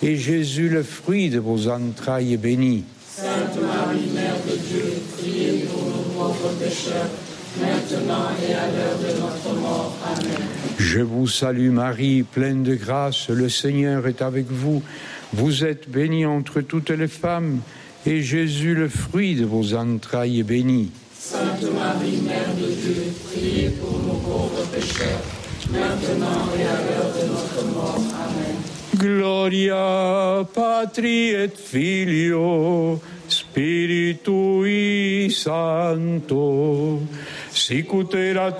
et Jésus, le fruit de vos entrailles, est béni. Sainte Marie, Mère de Dieu, priez pour nous pauvres pécheurs, maintenant et à l'heure de notre mort. Amen. Je vous salue Marie, pleine de grâce, le Seigneur est avec vous. Vous êtes bénie entre toutes les femmes, et Jésus, le fruit de vos entrailles, est béni. Sainte Marie, Mère de Dieu, priez pour nous pauvres pécheurs, maintenant et à l'heure de notre mort. Amen. Gloria Patri et Filio, Spiritui Sancto, sic ut erat